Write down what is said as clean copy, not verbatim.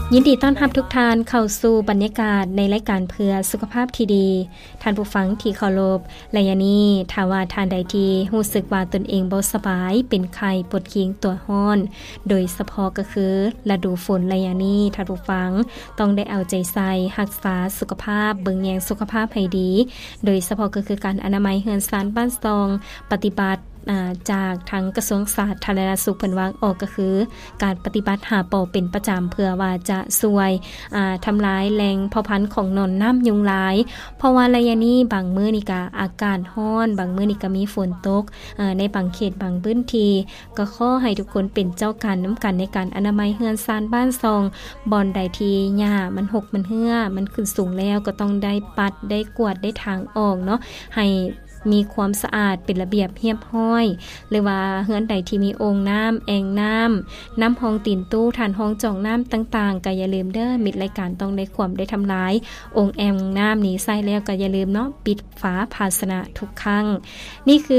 ยินดีต้อนรับทุกท่านเข้าสู่บรรยากาศในรายการเพื่อสุขภาพที่ดีท่านผู้ฟังที่เคารพและยะนี้ถ้าว่าท่านใดที่รู้สึกว่าตนเองบ่สบายเป็นไข้ปวดขิงตัวร้อนโดยเฉพาะก็คือฤดูฝนและยะนี้ท่านผู้ฟังต้องได้เอาใจใส่รักษาสุขภาพเบิ่งแยงสุขภาพให้ดีโดยเฉพาะก็คือการอนามัยเรือนซานบ้านซองปฏิบัติจากทางกระทรวงสาธารณสุขเพิ่นวางออกก็คือการปฏิบัติหาปอเป็นประจำเพื่อว่าจะช่วยทำลายแหล่งเผ่าพันธุ์ของหนอนน้ำยุงลายเพราะว่าระยะนี้บางมื้อนี่ก็อากาศร้อนบางมื้อนี่ก็มีฝนตกในบางเขตบางพื้นที่ก็ขอให้ทุกคนเป็นเจ้าการน้ำกันในการอนามัยเรือนซานบ้านซองบ่อนใดที่หญ้ามันหกมันเหื่อมันขึ้นสูงแล้วก็ต้องได้ปัดได้กวาดได้ทางออกเนาะให้มีความสะอาดเป็นระเบียบเรียบร้อยหรือว่าเฮือนใดที่มีโอ่งน้ำแอ่งน้ำห้องตีนตู้ฐานห้องจ่องน้ำต่างๆก็อย่าลืมเด้อมิดรายการต้องได้ความได้ทำลายโอ่งแอ่งน้ำนี้ใส่แล้วก็อย่าลืมเนาะปิดฝาภาชนะทุกครั้งนี่คือ